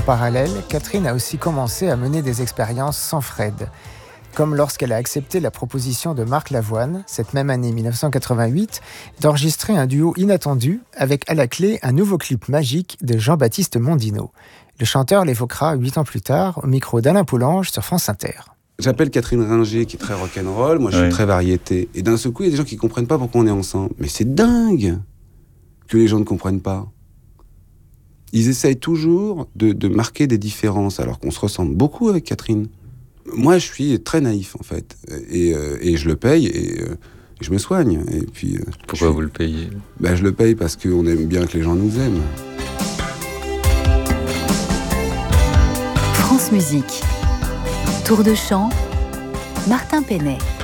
parallèle, Catherine a aussi commencé à mener des expériences sans Fred. Comme lorsqu'elle a accepté la proposition de Marc Lavoine, cette même année 1988, d'enregistrer un duo inattendu avec à la clé un nouveau clip magique de Jean-Baptiste Mondino. Le chanteur l'évoquera 8 ans plus tard au micro d'Alain Poulange sur France Inter. J'appelle Catherine Ringer qui est très rock'n'roll, moi je suis très variété. Et d'un seul coup, il y a des gens qui ne comprennent pas pourquoi on est ensemble. Mais c'est dingue que les gens ne comprennent pas. Ils essayent toujours de marquer des différences alors qu'on se ressemble beaucoup avec Catherine. Moi, je suis très naïf, en fait. Et je le paye et je me soigne. Et puis, pourquoi vous le payez ? Je le paye parce qu'on aime bien que les gens nous aiment. France Musique. Tour de chant, Martin Penet.